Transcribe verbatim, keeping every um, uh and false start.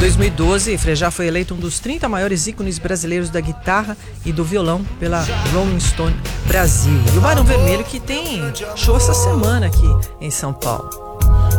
dois mil e doze, Frejá foi eleito um dos trinta maiores ícones brasileiros da guitarra e do violão pela Rolling Stone Brasil. E o Barão Vermelho que tem show essa semana aqui em São Paulo.